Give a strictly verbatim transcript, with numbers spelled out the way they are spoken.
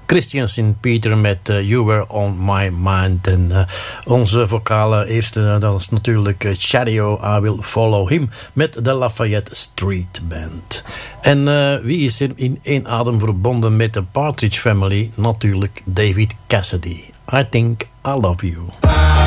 Christian Saint Peter met uh, You Were On My Mind. En uh, onze vocale eerste, uh, dat is natuurlijk uh, Shadio, I Will Follow Him met de Lafayette Street Band. En uh, wie is er in één adem verbonden met de Partridge Family? Natuurlijk David Cassidy. I Think I Love You.